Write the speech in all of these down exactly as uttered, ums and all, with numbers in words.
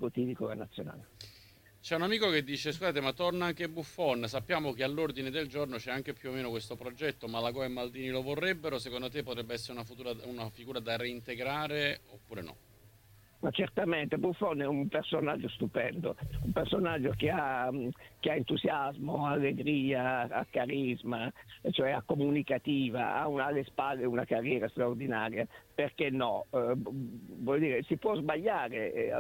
consecutivi con la nazionale. C'è un amico che dice: scusate, ma torna anche Buffon? Sappiamo che all'ordine del giorno c'è anche più o meno questo progetto, Malagò e Maldini lo vorrebbero. Secondo te potrebbe essere una, futura, una figura da reintegrare oppure no? Ma certamente Buffon è un personaggio stupendo, un personaggio che ha, che ha entusiasmo, allegria, ha carisma, cioè ha comunicativa, ha una, alle spalle una carriera straordinaria. Perché no? Eh, vuol dire, si può sbagliare, eh,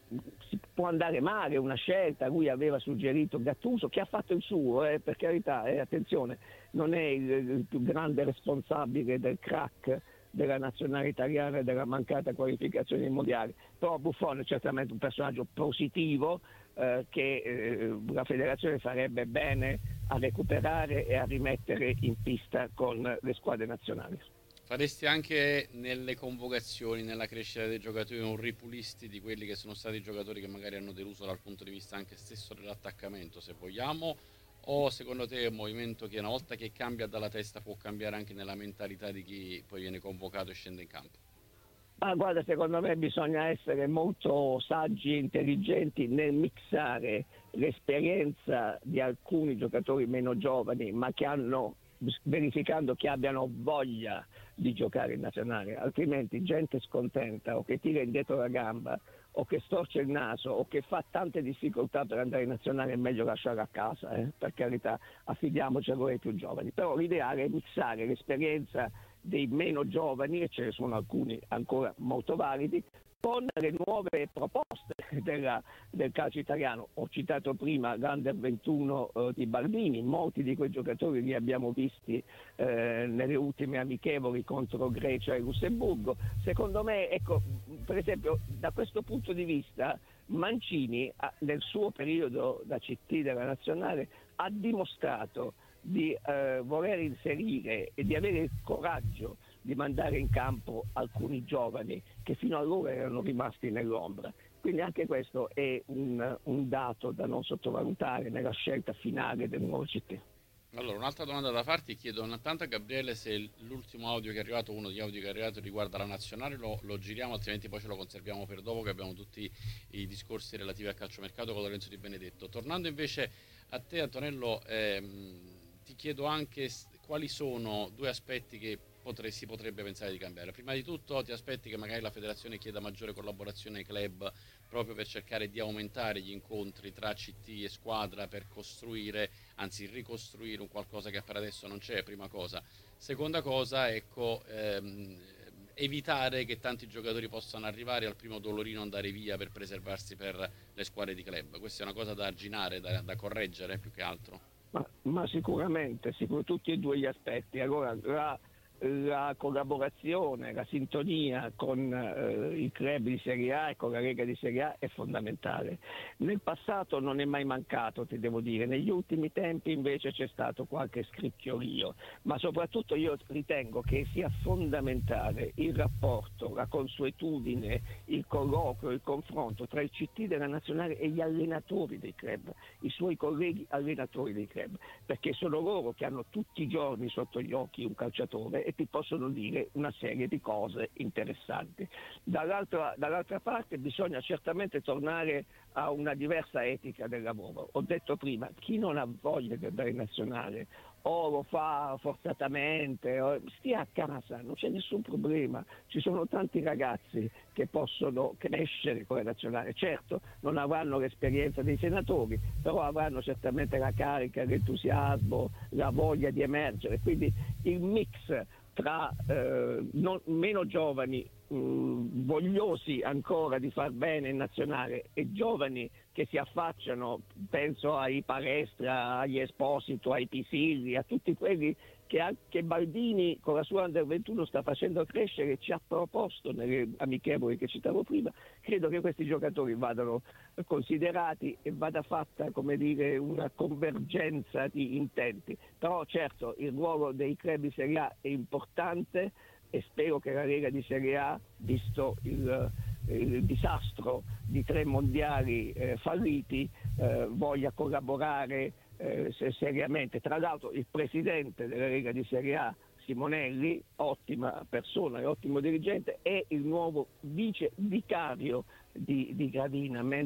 si può andare male una scelta. Lui aveva suggerito Gattuso, che ha fatto il suo, eh, per carità, eh, attenzione, non è il, il più grande responsabile del crack della nazionale italiana e della mancata qualificazione ai mondiali, però Buffon è certamente un personaggio positivo, eh, che eh, la federazione farebbe bene a recuperare e a rimettere in pista con le squadre nazionali. Faresti anche nelle convocazioni, nella crescita dei giocatori, un ripulisti di quelli che sono stati giocatori che magari hanno deluso dal punto di vista anche stesso dell'attaccamento, se vogliamo, o secondo te è un movimento che una volta che cambia dalla testa può cambiare anche nella mentalità di chi poi viene convocato e scende in campo? Ma guarda, secondo me bisogna essere molto saggi e intelligenti nel mixare l'esperienza di alcuni giocatori meno giovani, ma che hanno, verificando che abbiano voglia di giocare in nazionale, altrimenti gente scontenta o che tira indietro la gamba o che storce il naso o che fa tante difficoltà per andare in nazionale è meglio lasciare a casa, eh? Per carità, affidiamoci a voi ai più giovani. Però l'ideale è mixare l'esperienza dei meno giovani, e ce ne sono alcuni ancora molto validi, con le nuove proposte della, del calcio italiano. Ho citato prima l'Under ventuno eh, di Baldini, molti di quei giocatori li abbiamo visti eh, nelle ultime amichevoli contro Grecia e Lussemburgo. Secondo me, ecco, per esempio, da questo punto di vista Mancini nel suo periodo da C T della nazionale ha dimostrato di eh, voler inserire e di avere il coraggio di mandare in campo alcuni giovani che fino allora erano rimasti nell'ombra. Quindi anche questo è un, un dato da non sottovalutare nella scelta finale del nuovo C T. Allora, un'altra domanda da farti, chiedo intanto a Gabriele se l'ultimo audio che è arrivato, uno degli audio che è arrivato riguarda la nazionale, lo, lo giriamo, altrimenti poi ce lo conserviamo per dopo, che abbiamo tutti i discorsi relativi al calciomercato con Lorenzo Di Benedetto. Tornando invece a te, Antonello, ehm, ti chiedo anche quali sono due aspetti che potre, si potrebbe pensare di cambiare. Prima di tutto, ti aspetti che magari la federazione chieda maggiore collaborazione ai club proprio per cercare di aumentare gli incontri tra C T e squadra per costruire, anzi ricostruire un qualcosa che per adesso non c'è, prima cosa. Seconda cosa, ecco, ehm, evitare che tanti giocatori possano arrivare al primo dolorino andare via per preservarsi per le squadre di club. Questa è una cosa da arginare, da, da correggere più che altro. Ma, ma sicuramente, sicur- tutti e due gli aspetti. Allora, la, la collaborazione, la sintonia con eh, i club di Serie A e con la Lega di Serie A è fondamentale. Nel passato non è mai mancato, ti devo dire, negli ultimi tempi invece c'è stato qualche scricchiolio, ma soprattutto io ritengo che sia fondamentale il rapporto, la consuetudine, il colloquio, il confronto tra il C T della nazionale e gli allenatori dei club, i suoi colleghi allenatori dei club, perché sono loro che hanno tutti i giorni sotto gli occhi un calciatore e ti possono dire una serie di cose interessanti. Dall'altra, dall'altra parte bisogna certamente tornare a una diversa etica del lavoro. Ho detto prima, chi non ha voglia di andare in nazionale o lo fa forzatamente, o, stia a casa, non c'è nessun problema. Ci sono tanti ragazzi che possono crescere con la nazionale. Certo, non avranno l'esperienza dei senatori, però avranno certamente la carica, l'entusiasmo, la voglia di emergere. Quindi il mix tra eh, non, meno giovani mh, vogliosi ancora di far bene in nazionale e giovani che si affacciano, penso ai Palestra, agli Esposito, ai Pisilli, a tutti quelli che anche Baldini con la sua Under ventuno sta facendo crescere e ci ha proposto nelle amichevoli che citavo prima. Credo che questi giocatori vadano considerati e vada fatta, come dire, una convergenza di intenti. Però certo il ruolo dei club di Serie A è importante e spero che la Lega di Serie A, visto il, il disastro di tre mondiali eh, falliti, eh, voglia collaborare Eh, seriamente. Tra l'altro il presidente della Lega di Serie A, Simonelli, ottima persona e ottimo dirigente, è il nuovo vice vicario di, di Gradina,